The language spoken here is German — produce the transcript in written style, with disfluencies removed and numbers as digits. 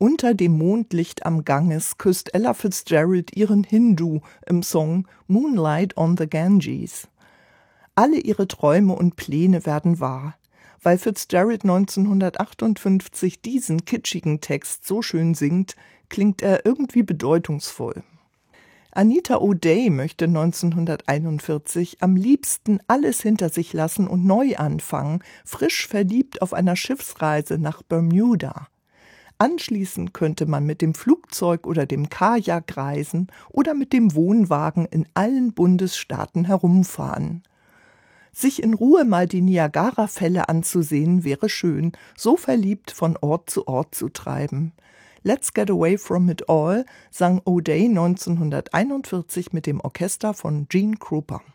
Unter dem Mondlicht am Ganges küsst Ella Fitzgerald ihren Hindu im Song Moonlight on the Ganges. Alle ihre Träume und Pläne werden wahr. Weil Fitzgerald 1958 diesen kitschigen Text so schön singt, klingt er irgendwie bedeutungsvoll. Anita O'Day möchte 1941 am liebsten alles hinter sich lassen und neu anfangen, frisch verliebt auf einer Schiffsreise nach Bermuda. Anschließend könnte man mit dem Flugzeug oder dem Kajak reisen oder mit dem Wohnwagen in allen Bundesstaaten herumfahren. Sich in Ruhe mal die Niagara-Fälle anzusehen, wäre schön, so verliebt von Ort zu Ort zu treiben. Let's Get Away From It All sang O'Day 1941 mit dem Orchester von Gene Krupa.